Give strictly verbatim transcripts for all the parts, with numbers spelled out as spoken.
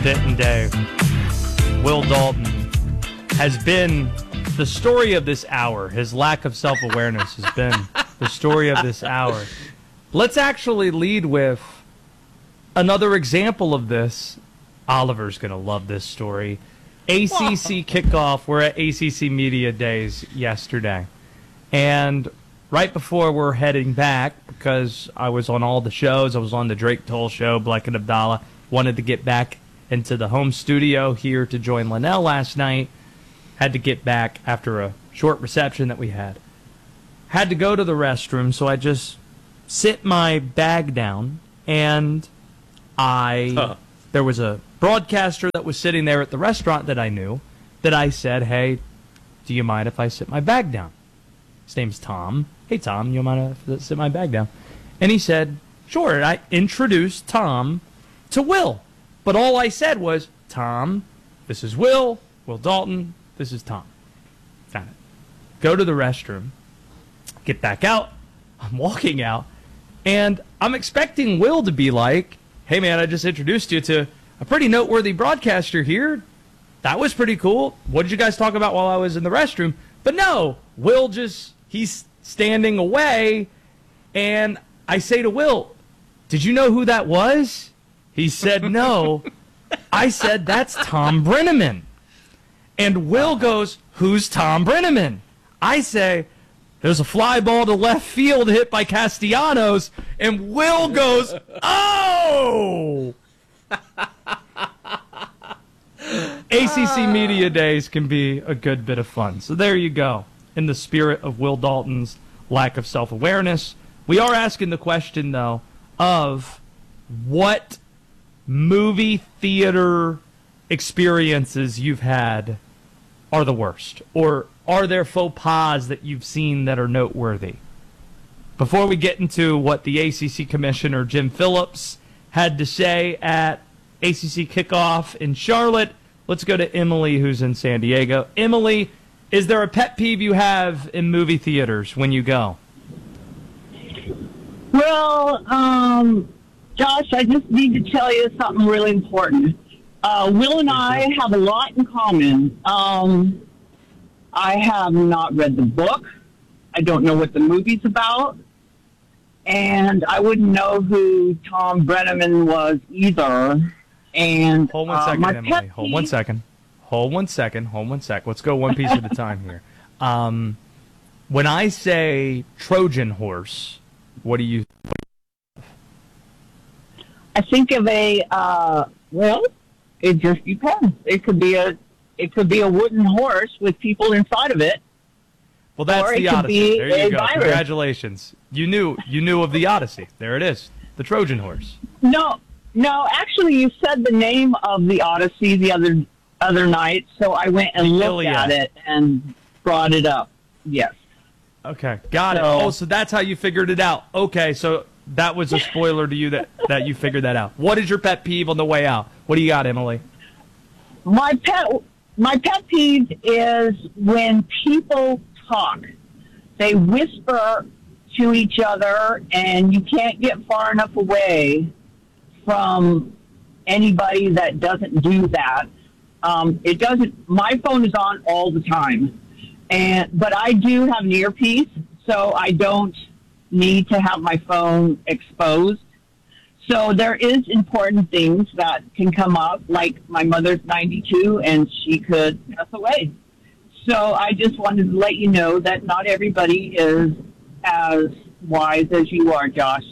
Pitt and Dave. Will Dalton has been the story of this hour. His lack of self-awareness has been the story of this hour. Let's actually lead with another example of this. Oliver's going to love this story. A C C kickoff. We're at A C C Media Days yesterday. And right before we're heading back, because I was on all the shows, I was on the Drake Toll Show, Black and Abdallah, wanted to get back into the home studio here to join Linnell last night. Had to get back after a short reception that we had. Had to go to the restroom, so I just sit my bag down, and I huh. there was a broadcaster that was sitting there at the restaurant that I knew, that I said, hey, do you mind if I sit my bag down? His name's Tom. Hey, Tom, you mind if I sit my bag down? And he said, sure. And I introduced Tom to Will. But all I said was, Tom, this is Will, Will Dalton, this is Tom. Got it. Go to the restroom, get back out, I'm walking out, and I'm expecting Will to be like, hey man, I just introduced you to a pretty noteworthy broadcaster here. That was pretty cool. What did you guys talk about while I was in the restroom? But no, Will just, he's standing away, and I say to Will, did you know who that was? He said no. I said, that's Tom Brenneman. And Will goes, who's Tom Brenneman? I say, there's a fly ball to left field hit by Castellanos. And Will goes, oh! A C C Media Days can be a good bit of fun. So there you go. In the spirit of Will Dalton's lack of self-awareness, we are asking the question, though, of what movie theater experiences you've had are the worst, or are there faux pas that you've seen that are noteworthy? Before we get into what the A C C Commissioner Jim Phillips had to say at A C C kickoff in Charlotte, let's go to Emily, who's in San Diego. Emily, is there a pet peeve you have in movie theaters when you go? Well, um... Josh, I just need to tell you something really important. Uh, Will and I have a lot in common. Um, I have not read the book. I don't know what the movie's about. And I wouldn't know who Tom Brenneman was either. And Hold one uh, second, my Emily. pet Hold peeve- one second. Hold one second. Hold one sec. Let's go one piece at a time here. Um, when I say Trojan horse, what do you... I think of a, uh, well, it just depends. It could be a, it could be a wooden horse with people inside of it. Well, that's or the it could Odyssey. be There you a go. virus. Congratulations. You knew, you knew of the Odyssey. There it is. The Trojan horse. No, no, actually you said the name of the Odyssey the other, other night, so I went and The looked Iliad. at it and brought it up. Yes. Okay, got it. So- Oh, so that's how you figured it out. Okay, so that was a spoiler to you that, that you figured that out. What is your pet peeve on the way out? What do you got, Emily? My pet, my pet peeve is when people talk. They whisper to each other, and you can't get far enough away from anybody that doesn't do that. Um, it doesn't. My phone is on all the time, and but I do have an earpiece, so I don't need to have my phone exposed. So there is important things that can come up, like my mother's ninety-two and she could pass away. So I just wanted to let you know that not everybody is as wise as you are, Josh.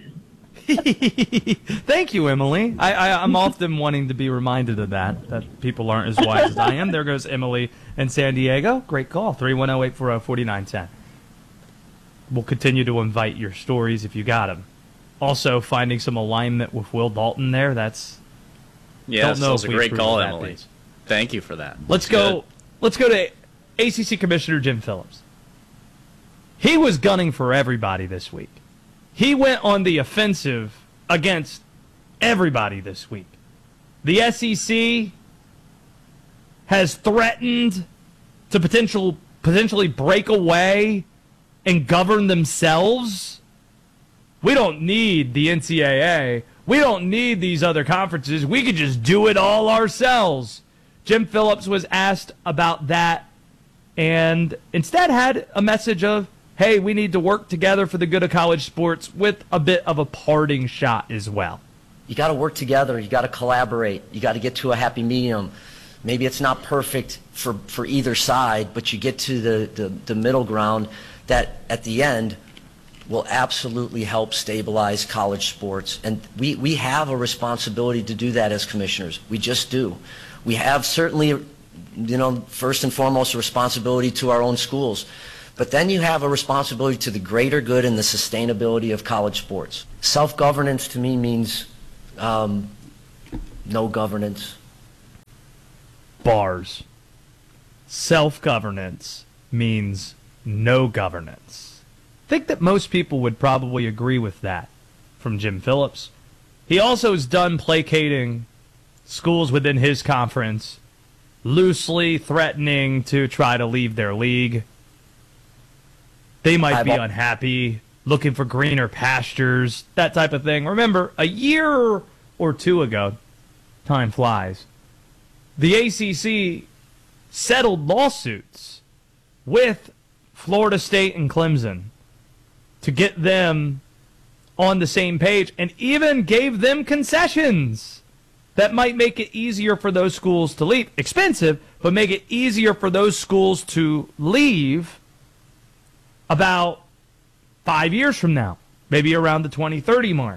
Thank you, Emily. I, I, I'm often wanting to be reminded of that, that people aren't as wise as I am. There goes Emily in San Diego. Great call, three one zero, eight four zero, four nine one zero. We'll continue to invite your stories if you got them. Also, finding some alignment with Will Dalton there, that's... Yes, that was a great call, that Emily. piece. Thank you for that. Let's Good. go, let's go to A C C Commissioner Jim Phillips. He was gunning for everybody this week. He went on the offensive against everybody this week. The S E C has threatened to potential, potentially break away and govern themselves. We don't need the N C double A. We don't need these other conferences. We could just do it all ourselves. Jim Phillips was asked about that and instead had a message of, hey, we need to work together for the good of college sports, with a bit of a parting shot as well. You got to work together. You got to collaborate. You got to get to a happy medium. Maybe it's not perfect for, for either side, but you get to the, the, the middle ground that at the end will absolutely help stabilize college sports. And we, we have a responsibility to do that as commissioners. We just do. We have certainly, you know, first and foremost, a responsibility to our own schools. But then you have a responsibility to the greater good and the sustainability of college sports. Self-governance to me means um, no governance. Bars. Self-governance means no governance. I think that most people would probably agree with that from Jim Phillips. He also is done placating schools within his conference, loosely threatening to try to leave their league. They might be unhappy, looking for greener pastures, that type of thing. Remember, a year or two ago, time flies, the A C C settled lawsuits with Florida State and Clemson to get them on the same page, and even gave them concessions that might make it easier for those schools to leave. Expensive, but make it easier for those schools to leave about five years from now, maybe around the twenty thirty mark.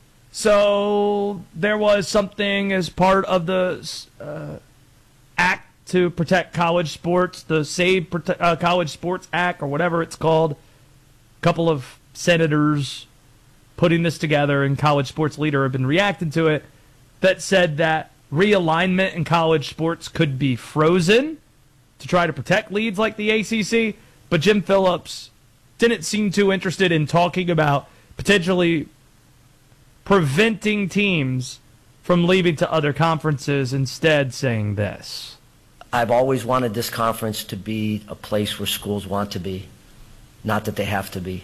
So there was something as part of the uh, act to protect college sports, the Save Prote- uh, College Sports Act, or whatever it's called. A couple of senators putting this together, and College Sports Leader have been reacting to it, that said that realignment in college sports could be frozen to try to protect leagues like the A C C. But Jim Phillips didn't seem too interested in talking about potentially preventing teams from leaving to other conferences, instead saying this. I've always wanted this conference to be a place where schools want to be, not that they have to be.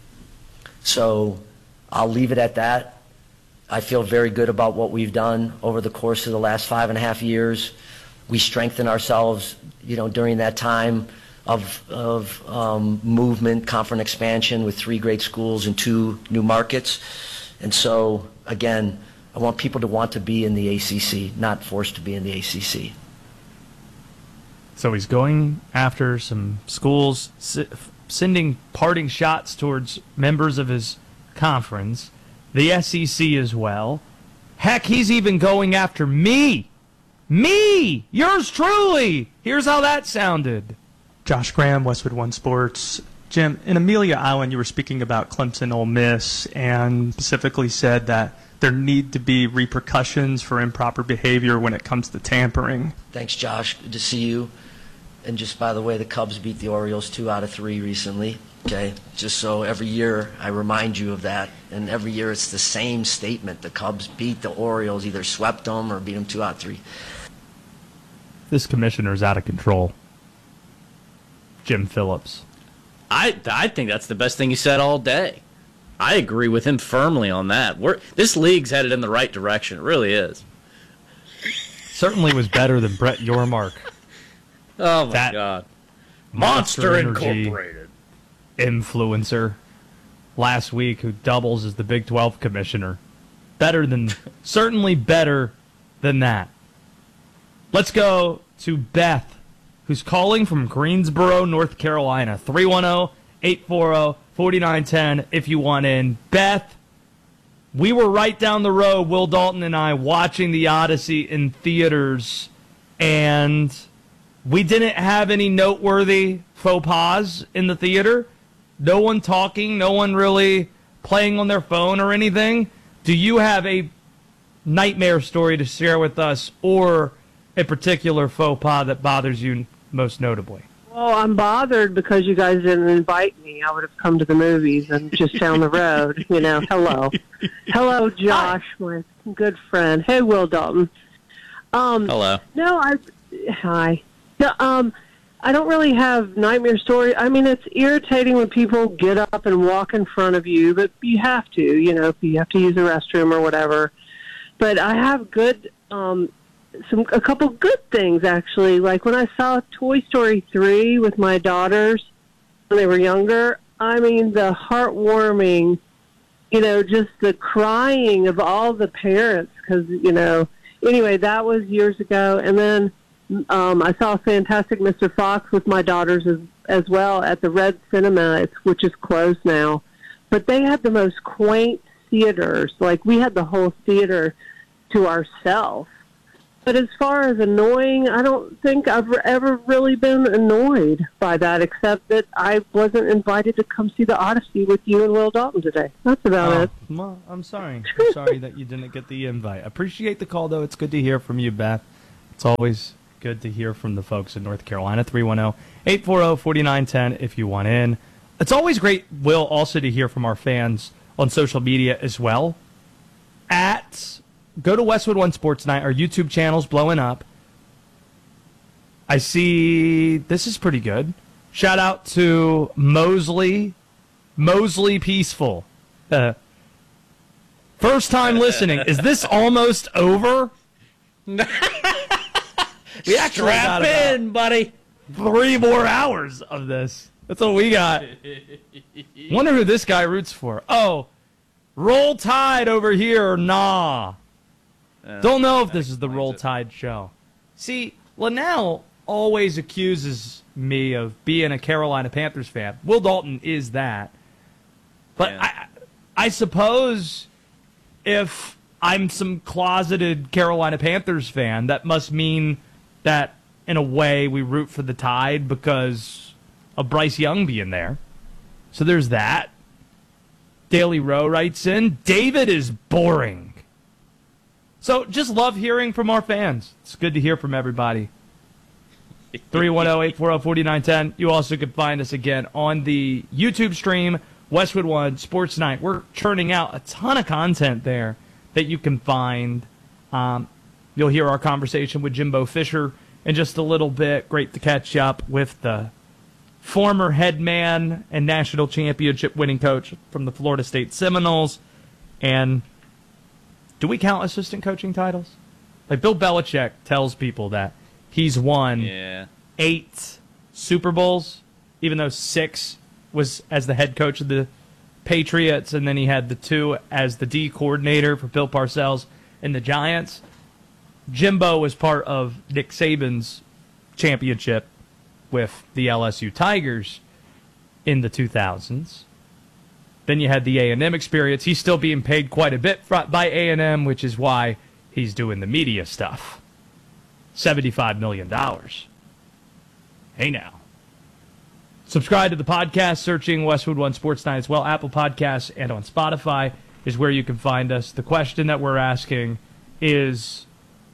So I'll leave it at that. I feel very good about what we've done over the course of the last five and a half years. We strengthened ourselves, you know, during that time of, of um, movement, conference expansion with three great schools and two new markets. And so, again, I want people to want to be in the A C C, not forced to be in the A C C. So he's going after some schools, sending parting shots towards members of his conference, the S E C as well. Heck, he's even going after me. Me! Yours truly! Here's how that sounded. Josh Graham, Westwood One Sports. Jim, in Amelia Island, you were speaking about Clemson Ole Miss and specifically said that there need to be repercussions for improper behavior when it comes to tampering. Thanks, Josh. Good to see you. And just by the way, the Cubs beat the Orioles two out of three recently. Okay, just so every year I remind you of that. And every year it's the same statement. The Cubs beat the Orioles, either swept them or beat them two out of three. This commissioner's out of control. Jim Phillips. I, I think that's the best thing he said all day. I agree with him firmly on that. We're, this league's headed in the right direction. It really is. Certainly was better than Brett Yormark. Oh, my that God. Monster, Monster Incorporated influencer last week who doubles as the Big twelve commissioner. Better than, certainly better than that. Let's go to Beth, who's calling from Greensboro, North Carolina. three one zero, eight four zero, four nine one zero if you want in. Beth, we were right down the road, Will Dalton and I, watching The Odyssey in theaters, and we didn't have any noteworthy faux pas in the theater. No one talking, no one really playing on their phone or anything. Do you have a nightmare story to share with us, or a particular faux pas that bothers you most notably? Well, I'm bothered because you guys didn't invite me. I would have come to the movies and just down the road, you know. Hello. Hello, Josh, my good friend. Hey, Will Dalton. Um, Hello. No, I... Hi. No, um, I don't really have nightmare stories. I mean, it's irritating when people get up and walk in front of you, but you have to, you know, if you have to use the restroom or whatever. But I have good, um, some a couple good things, actually. Like when I saw Toy Story three with my daughters when they were younger, I mean, the heartwarming, you know, just the crying of all the parents because, you know, anyway, that was years ago. And then um, I saw Fantastic Mister Fox with my daughters as, as well at the Red Cinema, it's, which is closed now. But they had the most quaint theaters. Like, we had the whole theater to ourselves. But as far as annoying, I don't think I've ever really been annoyed by that, except that I wasn't invited to come see the Odyssey with you and Will Dalton today. That's about Oh, it. well, I'm sorry. I'm sorry that you didn't get the invite. Appreciate the call, though. It's good to hear from you, Beth. It's always good to hear from the folks in North Carolina. three one zero, eight four zero, four nine one zero if you want in. It's always great, Will, also to hear from our fans on social media as well. At Go to Westwood One Sports Night. Our YouTube channel's blowing up. I see this is pretty good. Shout out to Mosley, Mosley Peaceful. Uh, first time listening. Is this almost over? We actually Strap got about in, buddy. three more hours of this. That's what we got. Wonder who this guy roots for. Oh, Roll Tide over here or nah? Uh, Don't know if this is the Roll Tide show. See, Linnell always accuses me of being a Carolina Panthers fan. Will Dalton is that. But Yeah. I, I suppose if I'm some closeted Carolina Panthers fan, that must mean that, in a way, we root for the Tide because of Bryce Young being there. So there's that. Daily Row writes in, David is boring. So just love hearing from our fans. It's good to hear from everybody. three one zero, eight four zero, four nine one zero. You also can find us again on the YouTube stream, Westwood One Sports Night. We're churning out a ton of content there that you can find. Um, you'll hear our conversation with Jimbo Fisher in just a little bit. Great to catch up with the former head man and national championship winning coach from the Florida State Seminoles. And do we count assistant coaching titles? Like, Bill Belichick tells people that he's won Yeah. eight Super Bowls, even though six was as the head coach of the Patriots, and then he had the two as the D coordinator for Bill Parcells and the Giants. Jimbo was part of Nick Saban's championship with the L S U Tigers in the two thousands. Then you had the A and M experience. He's still being paid quite a bit by A and M, which is why he's doing the media stuff. seventy-five million dollars. Hey now. Subscribe to the podcast, searching Westwood One Sports Night as well. Apple Podcasts and on Spotify is where you can find us. The question that we're asking is,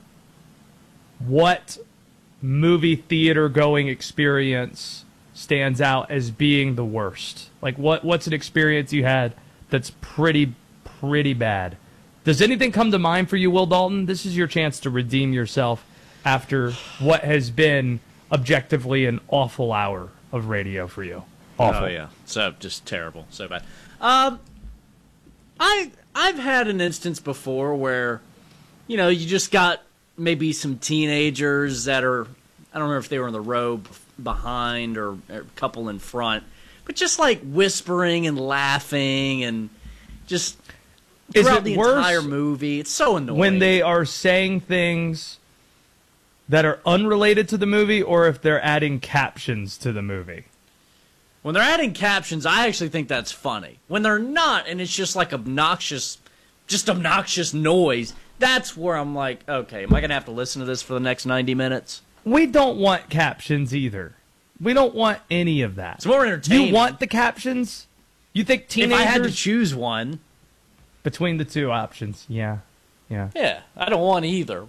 what movie theater going experience stands out as being the worst? Like, what what's an experience you had that's pretty, pretty bad? Does anything come to mind for you, Will Dalton? This is your chance to redeem yourself after what has been objectively an awful hour of radio for you. Awful. Oh, yeah. So, just terrible. So bad. Um, I, I've had an instance before where, you know, you just got maybe some teenagers that are, I don't remember if they were in the row behind or, or a couple in front, but just like whispering and laughing and just Is throughout it the worse entire movie. It's so annoying. when they are saying things that are unrelated to the movie, or if they're adding captions to the movie? When they're adding captions, I actually think that's funny. When they're not, and it's just like obnoxious, just obnoxious noise, that's where I'm like, okay, am I going to have to listen to this for the next ninety minutes? We don't want captions either. We don't want any of that. It's more entertaining. You want the captions? You think teenagers... If I had to choose one. Between the two options, yeah. Yeah. Yeah, I don't want either.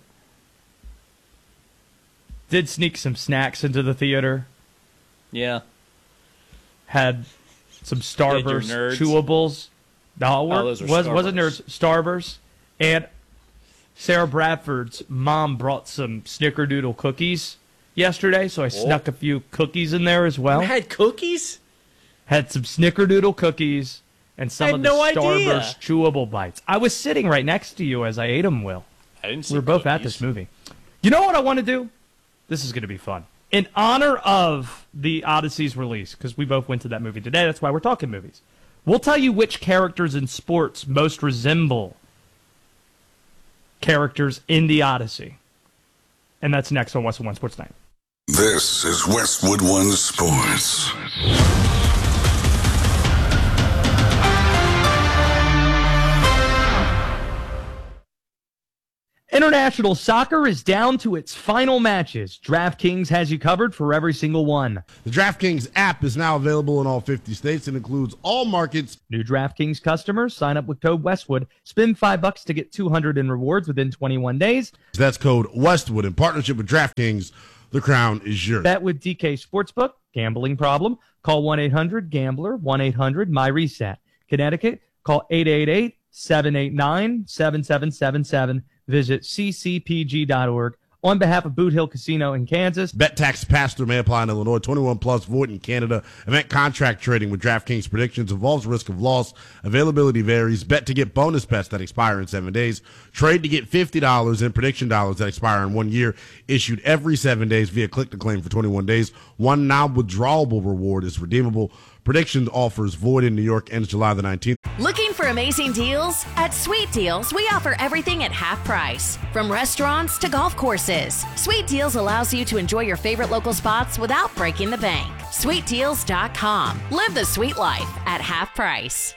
Did sneak some snacks into the theater. Yeah. Had some Starburst nerds? chewables. No, Oh, those are was wasn't Starburst. nerds, Starburst. And Sarah Bradford's mom brought some Snickerdoodle cookies, yesterday, so I snuck a few cookies in there as well. You had cookies? Had some Snickerdoodle cookies and some I had of the no idea. Starburst chewable bites. I was sitting right next to you as I ate them, Will. I didn't see We were both at cookies. this movie. You know what I want to do? This is going to be fun. In honor of the Odyssey's release, because we both went to that movie today, that's why we're talking movies. We'll tell you which characters in sports most resemble characters in the Odyssey. And that's next on Westwood One Sports Night. This is Westwood One Sports. International soccer is down to its final matches. DraftKings has you covered for every single one. The DraftKings app is now available in all fifty states and includes all markets. New DraftKings customers sign up with code Westwood. Spend five bucks to get two hundred in rewards within twenty-one days. That's code Westwood in partnership with DraftKings. The crown is yours. Bet with D K Sportsbook. Gambling problem? Call one eight hundred gambler, one eight hundred my reset. Connecticut, call eight eight eight, seven eight nine, seven seven seven seven. Visit c c p g dot org. On behalf of Boot Hill Casino in Kansas. Bet tax pass-through may apply in Illinois. twenty-one plus, void in Canada. Event contract trading with DraftKings predictions involves risk of loss. Availability varies. Bet to get bonus bets that expire in seven days. Trade to get fifty dollars in prediction dollars that expire in one year. Issued every seven days via click-to-claim for twenty-one days. One non-withdrawable reward is redeemable. Prediction offers void in New York, ends July the nineteenth. Looking for amazing deals? At Sweet Deals, we offer everything at half price. From restaurants to golf courses, Sweet Deals allows you to enjoy your favorite local spots without breaking the bank. sweet deals dot com. Live the sweet life at half price.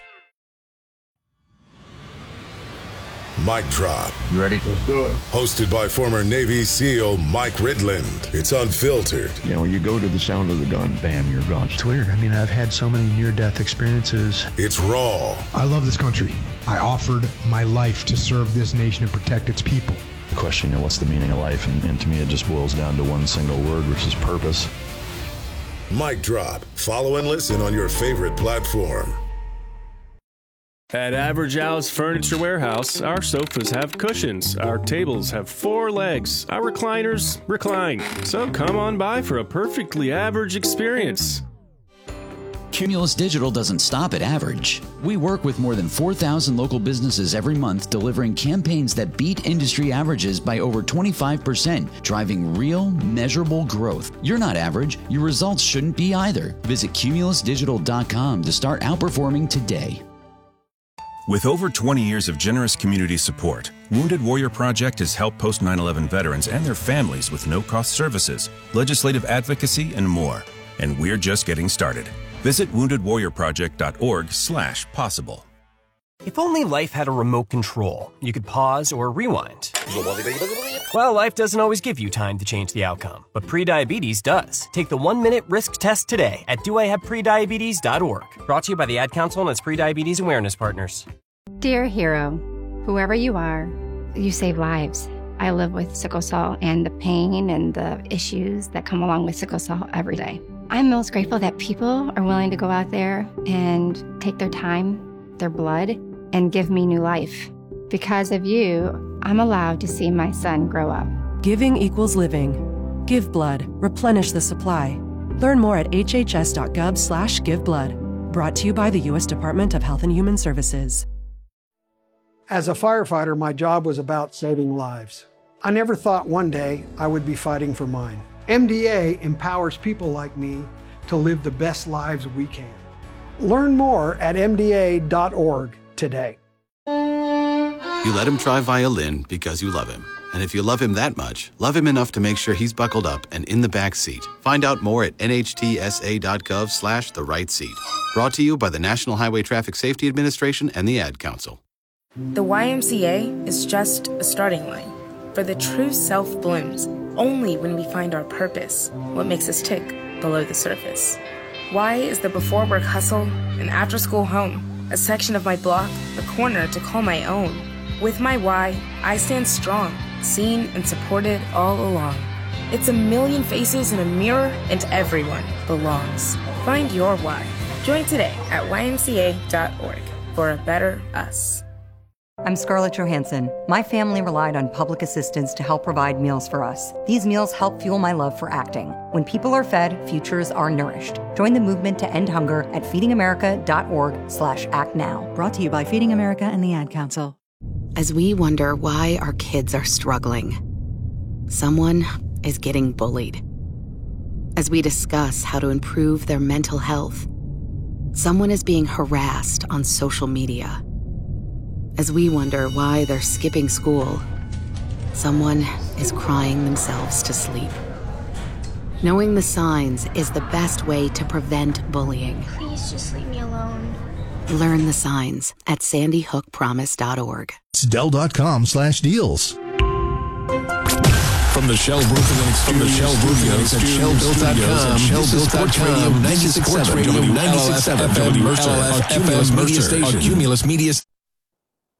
Mic Drop. You ready? Let's do it. Hosted by former Navy SEAL Mike Ridland. It's unfiltered. You know, when you go to the sound of the gun, bam, you're gone. It's weird. I mean, I've had so many near-death experiences. It's raw. I love this country. I offered my life to serve this nation and protect its people. The question, you know, what's the meaning of life? And, and to me, it just boils down to one single word, which is purpose. Mic Drop. Follow and listen on your favorite platform. At Average Al's Furniture Warehouse, our sofas have cushions, our tables have four legs, our recliners recline. So come on by for a perfectly average experience. Cumulus Digital doesn't stop at average. We work with more than four thousand local businesses every month, delivering campaigns that beat industry averages by over twenty-five percent, driving real, measurable growth. You're not average. Your results shouldn't be either. Visit cumulus digital dot com to start outperforming today. With over twenty years of generous community support, Wounded Warrior Project has helped post nine eleven veterans and their families with no-cost services, legislative advocacy, and more. And we're just getting started. Visit wounded warrior project dot org slash possible. If only life had a remote control, you could pause or rewind. Well, life doesn't always give you time to change the outcome, but prediabetes does. Take the one-minute risk test today at do I have prediabetes dot org. Brought to you by the Ad Council and its prediabetes awareness partners. Dear hero, whoever you are, you save lives. I live with sickle cell and the pain and the issues that come along with sickle cell every day. I'm most grateful that people are willing to go out there and take their time, their blood, and give me new life. Because of you, I'm allowed to see my son grow up. Giving equals living. Give blood. Replenish the supply. Learn more at h h s dot gov slash give blood. Brought to you by the U S Department of Health and Human Services. As a firefighter, my job was about saving lives. I never thought one day I would be fighting for mine. M D A empowers people like me to live the best lives we can. Learn more at m d a dot org today. You let him try violin because you love him. And if you love him that much, love him enough to make sure he's buckled up and in the back seat. Find out more at n h t s a dot gov slash the right seat. Brought to you by the National Highway Traffic Safety Administration and the Ad Council. The Y M C A is just a starting line. For the true self blooms only when we find our purpose, what makes us tick below the surface. Y is the before work hustle, an after school home, a section of my block, a corner to call my own. With my Y, I stand strong, seen and supported all along. It's a million faces in a mirror and everyone belongs. Find your Y. Join today at y m c a dot org for a better us. I'm Scarlett Johansson. My family relied on public assistance to help provide meals for us. These meals help fuel my love for acting. When people are fed, futures are nourished. Join the movement to end hunger at feedingamerica.org slash act now. Brought to you by Feeding America and the Ad Council. As we wonder why our kids are struggling, someone is getting bullied. As we discuss how to improve their mental health, someone is being harassed on social media. As we wonder why they're skipping school, someone is crying themselves to sleep. Knowing the signs is the best way to prevent bullying. Please just leave me alone. Learn the signs at sandy hook promise dot org. It's Dell.com slash deals. From the Shell Roofing and From the Shell Roofing and at Shell Built dot com, Shell Built dot com, ninety-six point seven, ninety-six point seven F M Mercer, our Cumulus Media Station.